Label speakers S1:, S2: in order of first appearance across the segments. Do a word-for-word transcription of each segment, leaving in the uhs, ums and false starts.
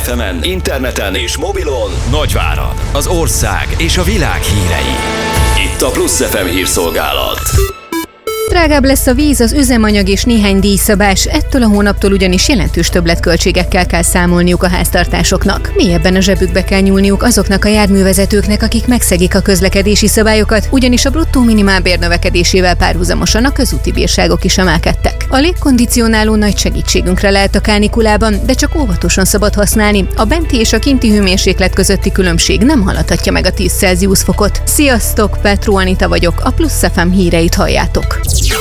S1: ef emen, interneten és mobilon Nagyvárad, az ország és a világ hírei. Itt a Plusz ef em hírszolgálat.
S2: Drágább lesz a víz, az üzemanyag és néhány díjszabás, ettől a hónaptól ugyanis jelentős többletköltségekkel kell számolniuk a háztartásoknak. Mélyebben a zsebükbe kell nyúlniuk azoknak a járművezetőknek, akik megszegik a közlekedési szabályokat, ugyanis a bruttó minimálbér növekedésével párhuzamosan a közúti bírságok is emelkedtek. A légkondicionáló nagy segítségünkre lehet a kánikulában, de csak óvatosan szabad használni. A benti és a kinti hőmérséklet közötti különbség nem haladhatja meg a tíz Celsius fokot. Sziasztok, Petró Anita vagyok, a Plusz ef em híreit halljátok.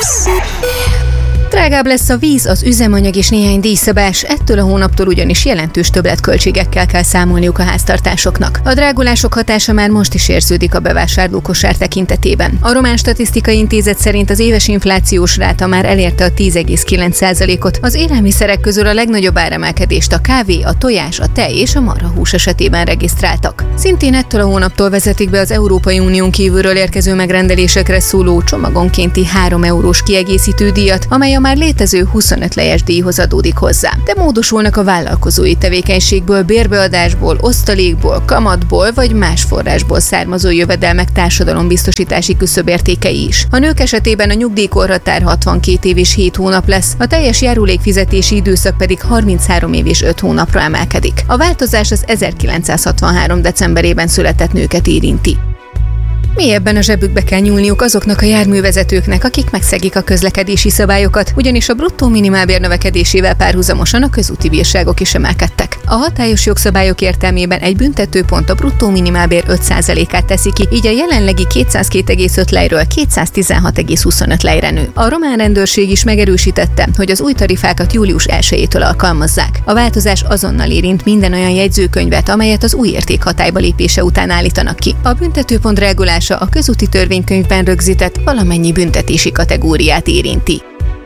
S2: Drágább lesz a víz, az üzemanyag és néhány díjszabás, ettől a hónaptól ugyanis jelentős többletköltségekkel kell számolniuk a háztartásoknak. A drágulások hatása már most is érződik a bevásárlókosár tekintetében. A Román Statisztikai Intézet szerint az éves inflációs ráta már elérte a tíz egész kilenc százalékot. Az élelmiszerek közül a legnagyobb áremelkedést a kávé, a tojás, a tej és a marhahús esetében regisztráltak. Szintén ettől a hónaptól vezetik be az Európai Unión kívülről érkező megrendelésekre szóló csomagonkénti három eurós kiegészítő díjat, amely a már létező huszonöt lejes díjhoz adódik hozzá. De módosulnak a vállalkozói tevékenységből, bérbeadásból, osztalékból, kamatból vagy más forrásból származó jövedelmek társadalombiztosítási küszöbértékei is. A nők esetében a nyugdíjkorhatár hatvankét év és hét hónap lesz, a teljes járulékfizetési időszak pedig harminchárom év és öt hónapra emelkedik. A változás az ezerkilencszázhatvanhárom decemberében született nőket érinti. Mélyebben a zsebükbe kell nyúlniuk azoknak a járművezetőknek, akik megszegik a közlekedési szabályokat, ugyanis a bruttó minimálbér növekedésével párhuzamosan a közúti bírságok is emelkedtek. A hatályos jogszabályok értelmében egy büntetőpont a bruttó minimálbér öt százalékát teszi ki, így a jelenlegi kétszázkét egész öt lejről kétszáztizenhat egész huszonöt lejre nő. A román rendőrség is megerősítette, hogy az új tarifákat július elsejétől alkalmazzák. A változás azonnal érint minden olyan jegyzőkönyvet, amelyet az új érték hatályba lépése után állítanak ki. A büntetőpont regulálása a közúti törvénykönyvben rögzített valamennyi büntetési kategóriát érinti.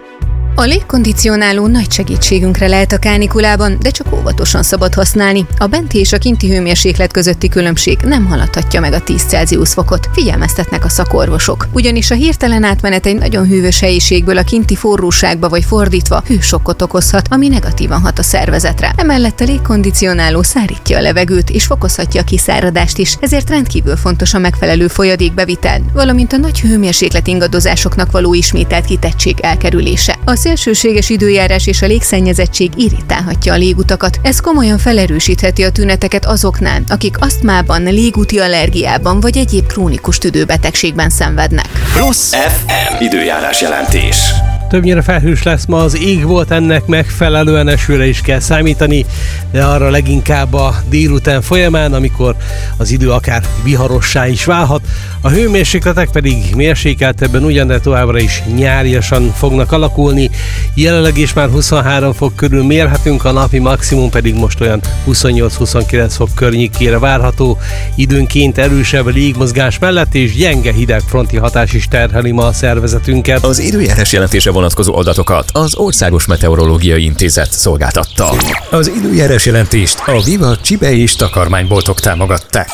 S2: A légkondicionáló nagy segítségünkre lehet a kánikulában, de csak óvatosan szabad használni. A benti és a kinti hőmérséklet közötti különbség nem haladhatja meg a tíz Celsius fokot, figyelmeztetnek a szakorvosok. Ugyanis a hirtelen átmenet egy nagyon hűvös helyiségből a kinti forróságba vagy fordítva hősokkot okozhat, ami negatívan hat a szervezetre. Emellett a légkondicionáló szárítja a levegőt és fokozhatja a kiszáradást is, ezért rendkívül fontos a megfelelő folyadékbevitel, valamint a nagy hőmérséklet ingadozásoknak való ismételt kitettség elkerülése. A szélsőséges időjárás és a légszennyezettség irritálhatja a légutakat. Ez komolyan felerősítheti a tüneteket azoknál, akik asztmában, légúti allergiában vagy egyéb krónikus tüdőbetegségben szenvednek.
S1: Plusz ef em időjárás jelentés.
S3: Többnyire felhős lesz ma az ég, volt ennek megfelelően esőre is kell számítani, de arra leginkább a délután folyamán, amikor az idő akár viharossá is válhat. A hőmérsékletek pedig mérsékeltebben ugyan, de továbbra is nyáriasan fognak alakulni. Jelenleg is már huszonhárom fok körül mérhetünk, a napi maximum pedig most olyan huszonnyolc-huszonkilenc fok környékére várható. Időnként erősebb légmozgás mellett és gyenge hidegfronti hatás is terheli ma a szervezetünket.
S1: Az időjárás jelentése vonatkozó adatokat az Országos Meteorológiai Intézet szolgáltatta. Az időjárás jelentést a Viva Csibe és takarmányboltok támogatták.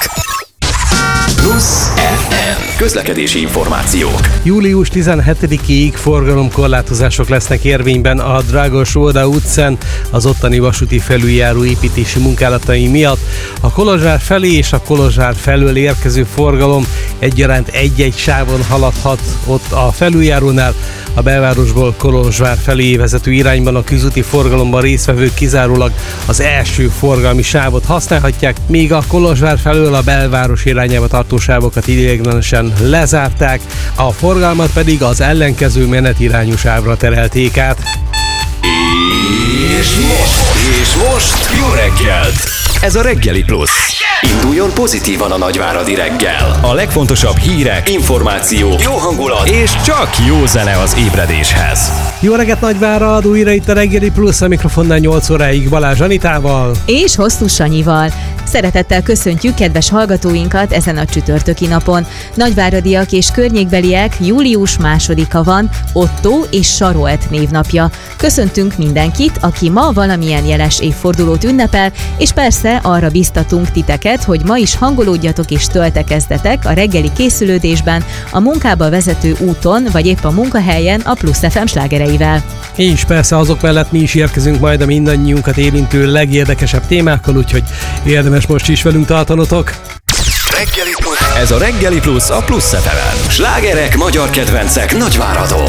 S1: Plusz ef em közlekedési információk.
S3: július tizenhetedikéig forgalomkorlátozások lesznek érvényben a Dragos-Óda utcán az ottani vasúti felüljáró építési munkálatai miatt. A Kolozsvár felé és a Kolozsvár felől érkező forgalom egyaránt egy-egy sávon haladhat ott a felüljárónál. A belvárosból Kolozsvár felé vezető irányban a közúti forgalomban résztvevők kizárólag az első forgalmi sávot használhatják, míg a Kolozsvár felől a belváros irányába tartó sávokat ideiglenesen lezárták, a forgalmat pedig az ellenkező menetirányú sávra terelték át.
S1: És most, és most jó reggelt! Ez a Reggeli Plusz. Induljon pozitívan a nagyváradi reggel. A legfontosabb hírek, információk, jó hangulat és csak jó zene az ébredéshez.
S3: Jó reggelt Nagyvárad, újra itt a Reggeli Plusz, a mikrofonnál nyolc óráig Balázs Anitával
S4: és Hosszú Sanyival. Szeretettel köszöntjük kedves hallgatóinkat ezen a csütörtöki napon. Nagyváradiak és környékbeliek július másodika van, Otto és Sarolt névnapja. Köszöntünk mindenkit, aki ma valamilyen jeles évfordulót ünnepel, és persze arra biztatunk titeket, hogy ma is hangolódjatok és töltekezzetek a reggeli készülődésben, a munkába vezető úton, vagy épp a munkahelyen a Plusz ef em slágereivel.
S3: És persze azok mellett mi is érkezünk majd a mindannyiunkat érintő legérdekesebb témákkal, úgyhogy érdemes most is velünk tartanotok.
S1: Ez a Reggeli Plusz a Plusz ef emen. Slágerek, magyar kedvencek Nagyváradon.